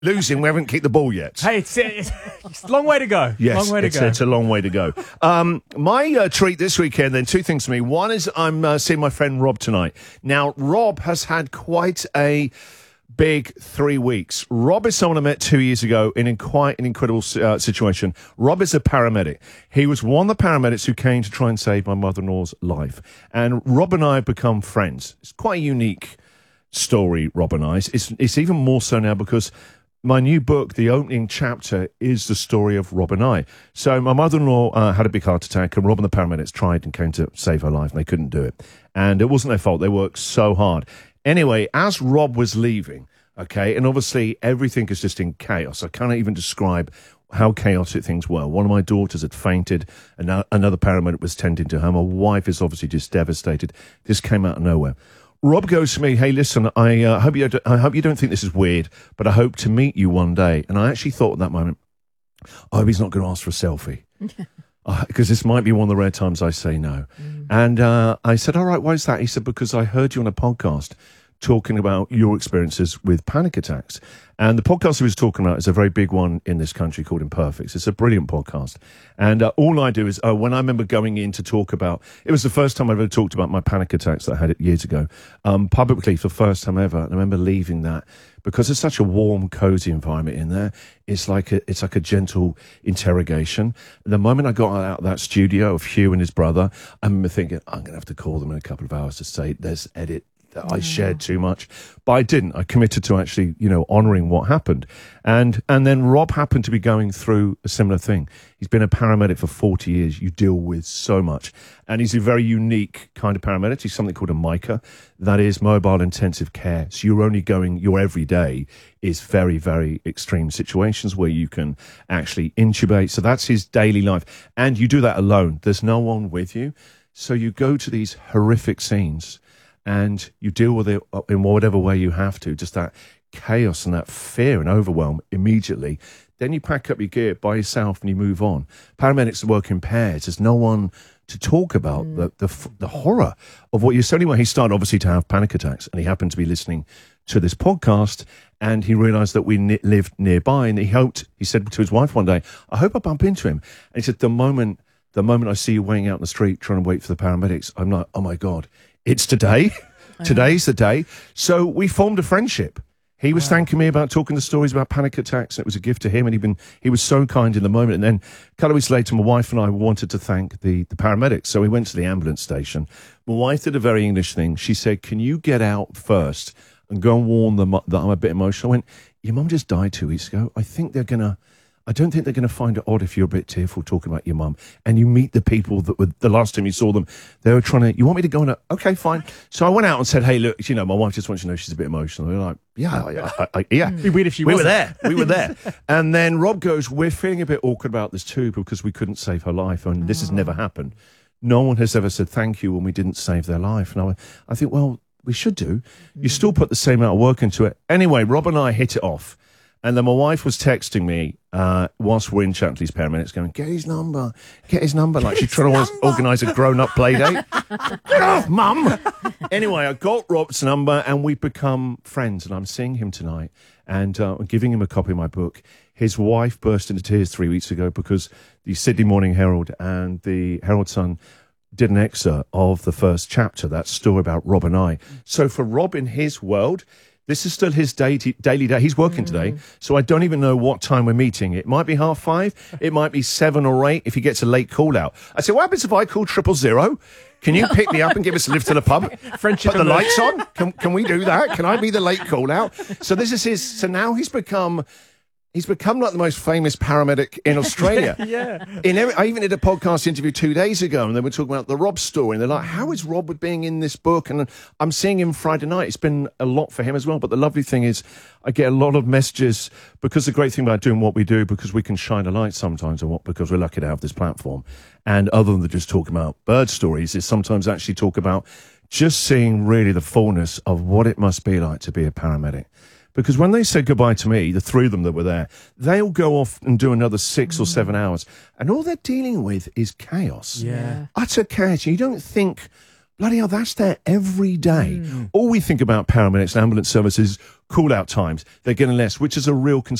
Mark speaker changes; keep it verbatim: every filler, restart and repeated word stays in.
Speaker 1: Losing, we haven't kicked the ball yet.
Speaker 2: Hey, it's, it's, it's a long way to go.
Speaker 1: Yes,
Speaker 2: long way to
Speaker 1: it's,
Speaker 2: go.
Speaker 1: it's a long way to go. Um, my uh, treat this weekend, then, two things for me. One is I'm uh, seeing my friend Rob tonight. Now, Rob has had quite a big three weeks. Rob is someone I met two years ago in, in quite an incredible uh, situation. Rob is a paramedic. He was one of the paramedics who came to try and save my mother-in-law's life. And Rob and I have become friends. It's quite a unique story, Rob and I. It's, it's even more so now because my new book, the opening chapter, is the story of Rob and I. So my mother-in-law uh, had a big heart attack, and Rob and the paramedics tried and came to save her life, and they couldn't do it. And it wasn't their fault. They worked so hard. Anyway, as Rob was leaving, okay, and obviously everything is just in chaos. I can't even describe how chaotic things were. One of my daughters had fainted, and another paramedic was tending to her. My wife is obviously just devastated. This came out of nowhere. Rob goes to me, hey, listen, I uh, hope you don't, I hope you don't think this is weird, but I hope to meet you one day. And I actually thought at that moment, I hope he's not going to ask for a selfie. Because uh, this might be one of the rare times I say no. Mm. And uh, I said, all right, why is that? He said, because I heard you on a podcast talking about your experiences with panic attacks. And the podcast he was talking about is a very big one in this country called Imperfects. It's a brilliant podcast. And uh, all I do is, uh, when I remember going in to talk about, it was the first time I ever talked about my panic attacks that I had years ago, um, publicly for the first time ever. And I remember leaving that because it's such a warm, cozy environment in there. It's like a, it's like a gentle interrogation. The moment I got out of that studio of Hugh and his brother, I remember thinking, I'm going to have to call them in a couple of hours to say, there's edit. That I shared too much, but I didn't. I committed to actually, you know, honouring what happened. And and then Rob happened to be going through a similar thing. He's been a paramedic for forty years. You deal with so much. And he's a very unique kind of paramedic. He's something called a MICA. That is mobile intensive care. So you're only going, your everyday is very, very extreme situations where you can actually intubate. So that's his daily life. And you do that alone. There's no one with you. So you go to these horrific scenes and you deal with it in whatever way you have to, just that chaos and that fear and overwhelm immediately. Then you pack up your gear by yourself and you move on. Paramedics work in pairs. There's no one to talk about mm. the, the the horror of what you're. So anyway, he started obviously to have panic attacks, and he happened to be listening to this podcast, and he realised that we n- lived nearby, and he hoped, he said to his wife one day, I hope I bump into him. And he said, the moment, the moment I see you waiting out in the street trying to wait for the paramedics, I'm like, oh my God. It's today. Today's the day. So we formed a friendship. He was wow. thanking me about talking the stories about panic attacks, and it was a gift to him, and he'd been, he was so kind in the moment. And then a couple of weeks later, my wife and I wanted to thank the, the paramedics. So we went to the ambulance station. My wife did a very English thing. She said, can you get out first and go and warn them that I'm a bit emotional? I went, your mum just died two weeks ago. I think they're going to... I don't think they're going to find it odd if you're a bit tearful talking about your mum and you meet the people that were the last time you saw them. They were trying to, you want me to go on a, okay, fine. So I went out and said, hey, look, you know, my wife just wants you to know she's a bit emotional. They're like, yeah, I, I, I, yeah.
Speaker 2: It'd be weird if she
Speaker 1: we
Speaker 2: wasn't.
Speaker 1: were there. We were there. And then Rob goes, we're feeling a bit awkward about this too because we couldn't save her life. And this has never happened. No one has ever said thank you when we didn't save their life. And I, I think, well, we should do. You still put the same amount of work into it. Anyway, Rob and I hit it off. And then my wife was texting me uh, whilst we're in Chantley's paramedics going, get his number, get his number. Like she's trying to organise a grown-up play date. Get off, Mum! Anyway, I got Rob's number and we've become friends. And I'm seeing him tonight and uh, I'm giving him a copy of my book. His wife burst into tears three weeks ago because the Sydney Morning Herald and the Herald Sun did an excerpt of the first chapter, that story about Rob and I. So for Rob in his world, this is still his day to, daily day. He's working mm. today, so I don't even know what time we're meeting. It might be half five. It might be seven or eight if he gets a late call out. I said, what happens if I call triple zero? Can you pick me up and give us a lift to the pub?
Speaker 2: Friendship
Speaker 1: Put the lights on? Can, can we do that? Can I be the late call out? So this is his. So now he's become... He's become like the most famous paramedic in Australia.
Speaker 2: yeah.
Speaker 1: In every, I even did a podcast interview two days ago, and they were talking about the Rob story. And they're like, how is Rob being in this book? And I'm seeing him Friday night. It's been a lot for him as well. But the lovely thing is I get a lot of messages, because the great thing about doing what we do, because we can shine a light sometimes, and what because we're lucky to have this platform. And other than just talking about bird stories, is sometimes actually talk about just seeing really the fullness of what it must be like to be a paramedic. Because when they said goodbye to me, the three of them that were there, they'll go off and do another six mm. or seven hours. And all they're dealing with is chaos.
Speaker 2: Yeah.
Speaker 1: Utter chaos. You don't think bloody hell, that's there every day. Mm. All we think about paramedics and ambulance services, call-out times, they're getting less, which is a real concern.